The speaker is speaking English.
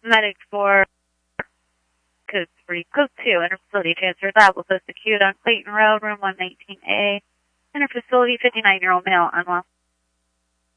Medic 4, code 3, code 2, interfacility transfer. That was post acute on Clayton Road, room 119A. Interfacility, 59-year-old male, unwell.